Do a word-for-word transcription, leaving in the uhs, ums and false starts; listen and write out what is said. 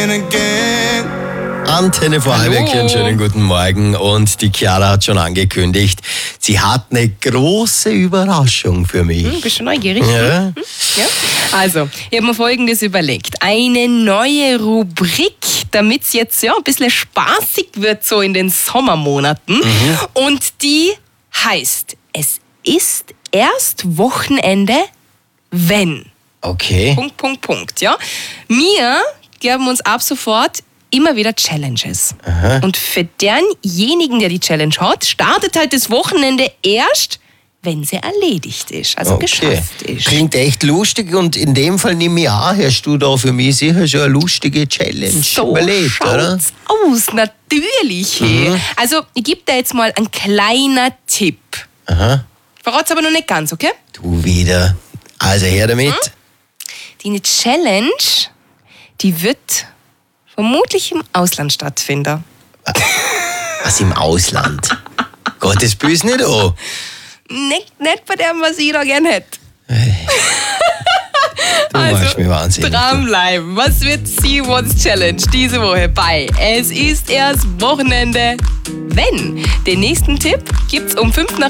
Antenne Vorarlberg, einen schönen guten Morgen. Und die Chiara hat schon angekündigt, sie hat eine große Überraschung für mich. Hm, bist du neugierig? Ja. Hm? Ja. Also, ich habe mir Folgendes überlegt. Eine neue Rubrik, damit es jetzt ja, ein bisschen spaßig wird, so in den Sommermonaten. Mhm. Und die heißt, es ist erst Wochenende, wenn. Okay. Punkt, Punkt, Punkt. Ja. Wir geben uns ab sofort immer wieder Challenges. Aha. Und für denjenigen, der die Challenge hat, startet halt das Wochenende erst, wenn sie erledigt ist, also Okay. geschafft ist. Klingt echt lustig und in dem Fall nehme ich an, hast du da für mich sicher schon eine lustige Challenge So überlegt, schaut's oder? aus, natürlich. Mhm. Also, ich gebe dir jetzt mal einen kleinen Tipp. Aha. Verrat's aber noch nicht ganz, okay? Du wieder. Also her damit. Die Challenge, die wird vermutlich im Ausland stattfinden. Was im Ausland? Gottes Böse nicht an. Nicht, nicht bei dem, was ich da gern hätte. Du machst mich wahnsinnig. Dranbleiben. Was wird Sea Wants Challenge diese Woche bei Es ist erst Wochenende, wenn? Den nächsten Tipp gibt's um fünf nach